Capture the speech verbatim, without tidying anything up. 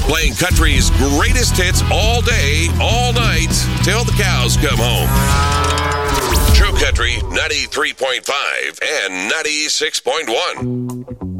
Playing country's greatest hits all day, all night, till the cows come home. True Country ninety-three point five and ninety-six point one.